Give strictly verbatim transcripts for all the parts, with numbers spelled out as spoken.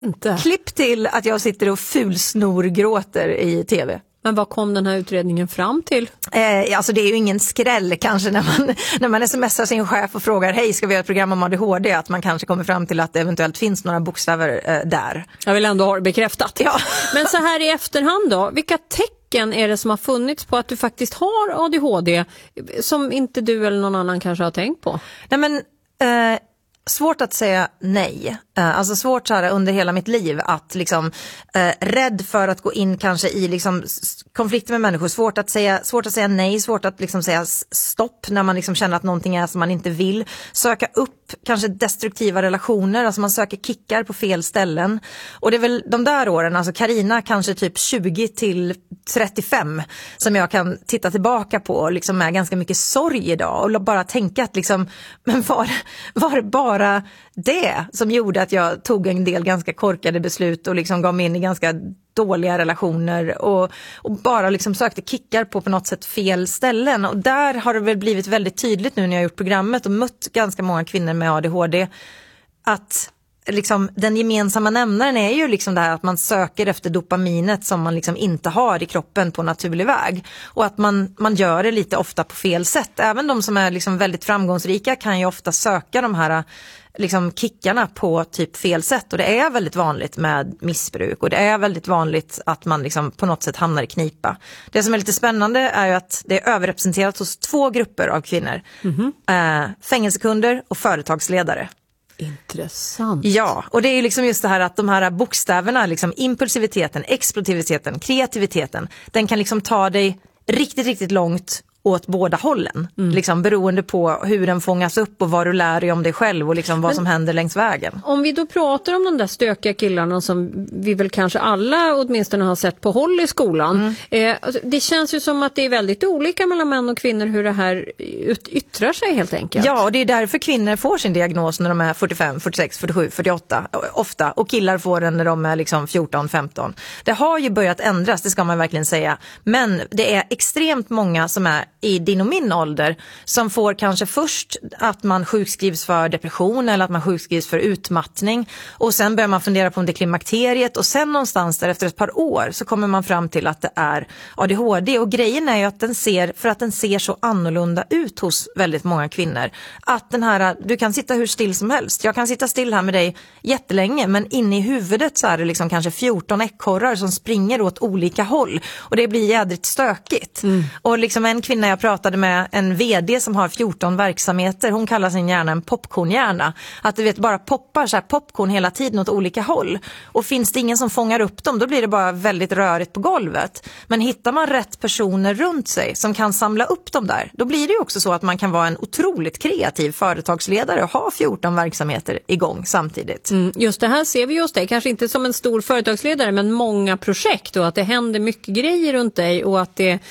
Inte. Klipp till att jag sitter och fulsnorgråter i tv. Men vad kom den här utredningen fram till? Eh, alltså det är ju ingen skräll kanske när man, när man smsar sin chef och frågar hej, ska vi göra ett program om A D H D? Att man kanske kommer fram till att det eventuellt finns några bokstäver eh, där. Jag vill ändå ha det bekräftat. Ja. Men så här i efterhand då, vilka tecken är det som har funnits på att du faktiskt har A D H D som inte du eller någon annan kanske har tänkt på? Nej men... Eh... Svårt att säga nej. Alltså svårt så här under hela mitt liv att liksom eh, rädd för att gå in kanske i liksom konflikter med människor. Svårt att säga, svårt att säga nej, svårt att liksom säga stopp när man liksom känner att någonting är som man inte vill. Söka upp kanske destruktiva relationer, alltså man söker kickar på fel ställen. Och det är väl de där åren, alltså Carina kanske typ tjugo till trettiofem som jag kan titta tillbaka på liksom med ganska mycket sorg idag och bara tänka att liksom, men var, var det bara bara det som gjorde att jag tog en del ganska korkade beslut och liksom gav mig in i ganska dåliga relationer och, och bara liksom sökte kickar på på något sätt fel ställen. Och där har det väl blivit väldigt tydligt nu när jag har gjort programmet och mött ganska många kvinnor med A D H D att liksom, den gemensamma nämnaren är ju liksom det här att man söker efter dopaminet som man liksom inte har i kroppen på naturlig väg. Och att man, man gör det lite ofta på fel sätt. Även de som är liksom väldigt framgångsrika kan ju ofta söka de här liksom kickarna på typ fel sätt. Och det är väldigt vanligt med missbruk och det är väldigt vanligt att man liksom på något sätt hamnar i knipa. Det som är lite spännande är ju att det är överrepresenterat hos två grupper av kvinnor. Mm-hmm. eh, fängelsekunder och företagsledare. Intressant. Ja, och det är ju liksom just det här att de här bokstäverna, liksom impulsiviteten, explosiviteten, kreativiteten, den kan liksom ta dig riktigt, riktigt långt åt båda hållen. Mm. Liksom beroende på hur den fångas upp och vad du lär dig om dig själv och liksom vad Men, som händer längs vägen. Om vi då pratar om de där stökiga killarna som vi väl kanske alla åtminstone har sett på håll i skolan. Mm. Eh, det känns ju som att det är väldigt olika mellan män och kvinnor hur det här ut- yttrar sig helt enkelt. Ja, och det är därför kvinnor får sin diagnos när de är fyrtiofem, fyrtiosex, fyrtiosju, fyrtioåtta ofta. Och killar får den när de är liksom fjorton, femton. Det har ju börjat ändras, det ska man verkligen säga. Men det är extremt många som är i din och min ålder som får kanske först att man sjukskrivs för depression eller att man sjukskrivs för utmattning och sen börjar man fundera på om det är klimakteriet och sen någonstans där efter ett par år så kommer man fram till att det är A D H D och grejen är ju att den ser, för att den ser så annorlunda ut hos väldigt många kvinnor, att den här, du kan sitta hur still som helst, jag kan sitta still här med dig jättelänge men inne i huvudet så är det liksom kanske fjorton ekorrar som springer åt olika håll och det blir jädrigt stökigt. Mm. Och liksom en kvinna jag pratade med, en vd som har fjorton verksamheter, hon kallar sin hjärna en popcornhjärna. Att du vet bara poppar så här popcorn hela tiden åt olika håll. Och finns det ingen som fångar upp dem, då blir det bara väldigt rörigt på golvet. Men hittar man rätt personer runt sig som kan samla upp dem där, då blir det ju också så att man kan vara en otroligt kreativ företagsledare och ha fjorton verksamheter igång samtidigt. Mm, just det här ser vi just det, kanske inte som en stor företagsledare men många projekt och att det händer mycket grejer runt dig och att det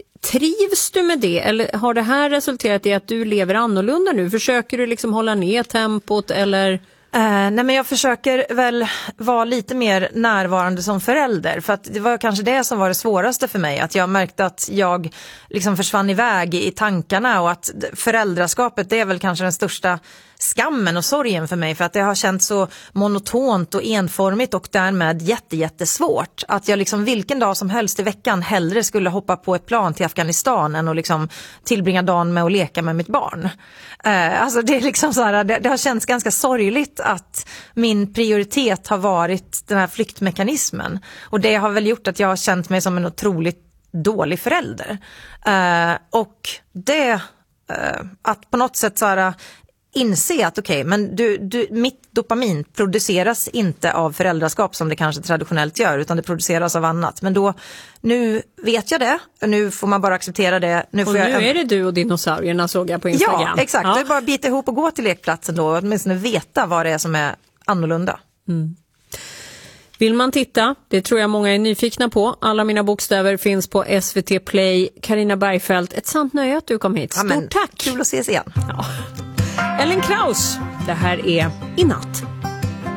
trivs du med det eller har det här resulterat i att du lever annorlunda nu? Försöker du liksom hålla ner tempot eller? Uh, nej men jag försöker väl vara lite mer närvarande som förälder för att det var kanske det som var det svåraste för mig, att jag märkte att jag liksom försvann iväg i tankarna och att föräldraskapet det är väl kanske den största skammen och sorgen för mig för att det har känts så monotont och enformigt och därmed jätte, jättesvårt att jag liksom vilken dag som helst i veckan hellre skulle hoppa på ett plan till Afghanistan än att liksom tillbringa dagen med att leka med mitt barn. Eh, alltså det är liksom så här, det, det har känts ganska sorgligt att min prioritet har varit den här flyktmekanismen och det har väl gjort att jag har känt mig som en otroligt dålig förälder. Eh, och det eh, att på något sätt så här inse att okej, okay, men du, du, mitt dopamin produceras inte av föräldraskap som det kanske traditionellt gör, utan det produceras av annat. Men då, nu vet jag det, nu får man bara acceptera det. Nu får och nu jag, är det du och dinosaurierna såg jag på Instagram. Ja, exakt. Ja. Det är bara att bita ihop och gå till lekplatsen då och åtminstone veta vad det är som är annorlunda. Mm. Vill man titta, det tror jag många är nyfikna på. Alla mina bokstäver finns på S V T Play. Carina Bergfeldt, ett sant nöje att du kom hit. Stort ja, men, tack! Kul att ses igen. Ja. Ellen Kraus, det här är I natt.